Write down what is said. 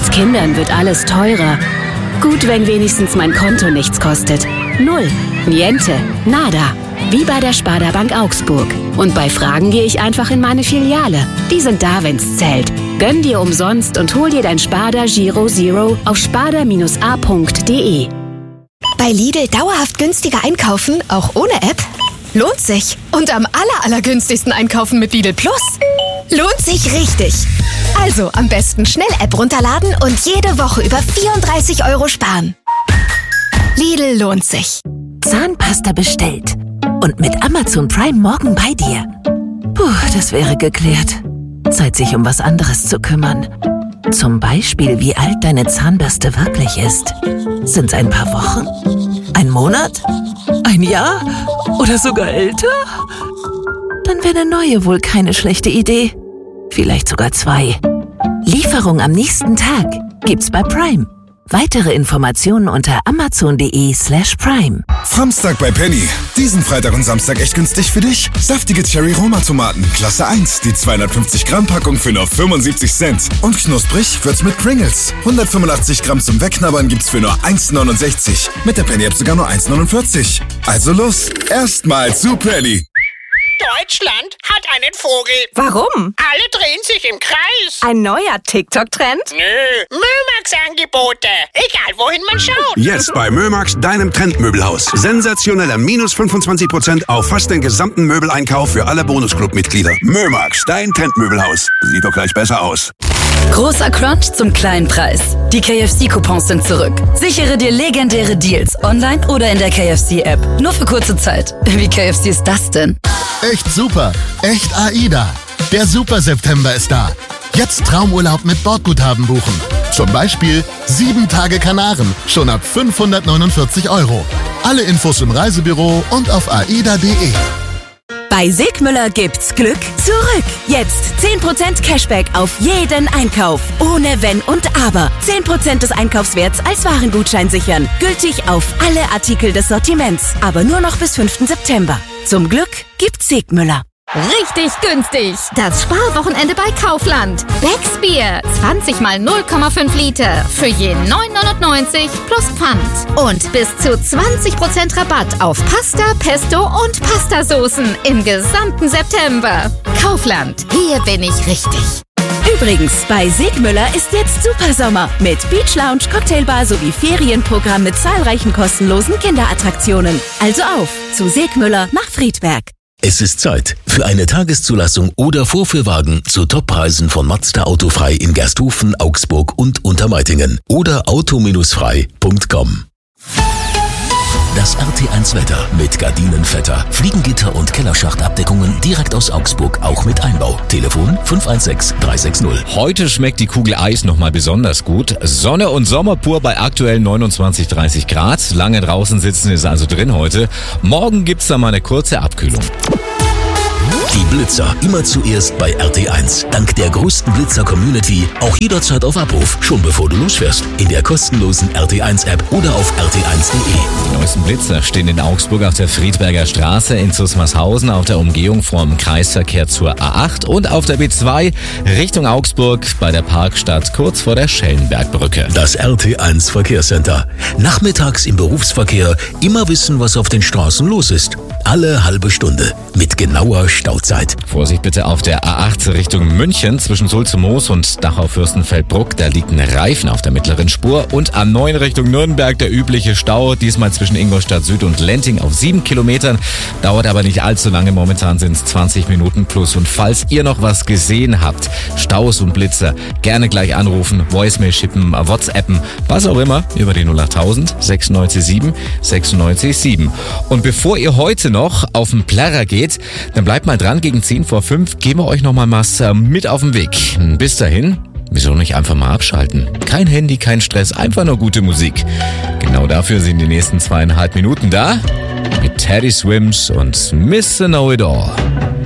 Mit Kindern wird alles teurer. Gut, wenn wenigstens mein Konto nichts kostet. Null, niente, nada. Wie bei der Sparda Bank Augsburg. Und bei Fragen gehe ich einfach in meine Filiale. Die sind da, wenn's zählt. Gönn dir umsonst und hol dir dein Sparda Giro Zero auf sparda-a.de. Bei Lidl dauerhaft günstiger einkaufen, auch ohne App? Lohnt sich. Und am allergünstigsten einkaufen mit Lidl Plus. Lohnt sich richtig. Also am besten schnell App runterladen und jede Woche über 34 € sparen. Lidl lohnt sich. Zahnpasta bestellt. Und mit Amazon Prime morgen bei dir. Puh, das wäre geklärt. Zeit, sich um was anderes zu kümmern. Zum Beispiel, wie alt deine Zahnbürste wirklich ist. Sind's ein paar Wochen? Ein Monat? Ein Jahr? Oder sogar älter? Dann wäre eine neue wohl keine schlechte Idee. Vielleicht sogar 2. Lieferung am nächsten Tag gibt's bei Prime. Weitere Informationen unter amazon.de/prime. Samstag bei Penny. Diesen Freitag und Samstag echt günstig für dich? Saftige Cherry-Roma-Tomaten, Klasse 1, die 250 Gramm Packung für nur 75 Cent. Und knusprig wird's mit Pringles. 185 Gramm zum Wegknabbern gibt's für nur 1,69. Mit der Penny-App sogar nur 1,49. Also los, erstmal zu Penny. Deutschland hat einen Vogel. Warum? Alle drehen sich im Kreis. Ein neuer TikTok-Trend? Nö, Mömax-Angebote. Egal, wohin man schaut. Jetzt bei Mömax, deinem Trendmöbelhaus. Sensationeller minus 25% auf fast den gesamten Möbeleinkauf für alle Bonusclub-Mitglieder. Mömax, dein Trendmöbelhaus. Sieht doch gleich besser aus. Großer Crunch zum kleinen Preis. Die KFC-Coupons sind zurück. Sichere dir legendäre Deals online oder in der KFC-App. Nur für kurze Zeit. Wie KFC ist das denn? Echt super. Echt AIDA. Der Super September ist da. Jetzt Traumurlaub mit Bordguthaben buchen. Zum Beispiel 7 Tage Kanaren. Schon ab 549 €. Alle Infos im Reisebüro und auf aida.de. Bei Sigmüller gibt's Glück zurück. Jetzt 10% Cashback auf jeden Einkauf. Ohne Wenn und Aber. 10% des Einkaufswerts als Warengutschein sichern. Gültig auf alle Artikel des Sortiments. Aber nur noch bis 5. September. Zum Glück gibt's Sigmüller. Richtig günstig. Das Sparwochenende bei Kaufland. Becks Bier. 20 mal 0,5 Liter. Für je 9,99 plus Pfand. Und bis zu 20% Rabatt auf Pasta, Pesto und Pastasoßen im gesamten September. Kaufland. Hier bin ich richtig. Übrigens, bei Sigmüller ist jetzt Supersommer mit Beach Lounge, Cocktailbar sowie Ferienprogramm mit zahlreichen kostenlosen Kinderattraktionen. Also auf zu Sigmüller nach Friedberg. Es ist Zeit für eine Tageszulassung oder Vorführwagen zu Toppreisen von Mazda Autofrei in Gersthofen, Augsburg und Untermeitingen oder auto-frei.com. Das RT1 Wetter mit Gardinenvetter, Fliegengitter und Kellerschachtabdeckungen direkt aus Augsburg, auch mit Einbau. Telefon 516 360. Heute schmeckt die Kugel Eis nochmal besonders gut. Sonne und Sommer pur bei aktuell 29, 30 Grad. Lange draußen sitzen ist also drin heute. Morgen gibt's da mal eine kurze Abkühlung. Die Blitzer immer zuerst bei RT1. Dank der größten Blitzer-Community auch jederzeit auf Abruf, schon bevor du losfährst. In der kostenlosen RT1-App oder auf rt1.de. Die neuesten Blitzer stehen in Augsburg auf der Friedberger Straße, in Zusmarshausen auf der Umgehung vom Kreisverkehr zur A8 und auf der B2 Richtung Augsburg bei der Parkstadt kurz vor der Schellenbergbrücke. Das RT1 Verkehrscenter. Nachmittags im Berufsverkehr immer wissen, was auf den Straßen los ist. Alle halbe Stunde mit genauer Stauzeit. Vorsicht bitte auf der A8 Richtung München zwischen Sulze-Moos und Dachau-Fürstenfeldbruck. Da liegt ein Reifen auf der mittleren Spur. Und A9 Richtung Nürnberg der übliche Stau. Diesmal zwischen Ingolstadt Süd und Lenting auf 7 Kilometern. Dauert aber nicht allzu lange. Momentan sind es 20 Minuten plus. Und falls ihr noch was gesehen habt, Staus und Blitzer, gerne gleich anrufen, Voicemail schippen, WhatsAppen, was auch immer, über die 08000 96 7 96 7. Und bevor ihr heute noch auf den Plärrer geht, dann bleibt mal dran, gegen 10 vor 5 geben wir euch noch mal was mit auf den Weg. Bis dahin, wieso nicht einfach mal abschalten? Kein Handy, kein Stress, einfach nur gute Musik. Genau dafür sind die nächsten 2,5 Minuten da mit Teddy Swims und Mr. Know It All.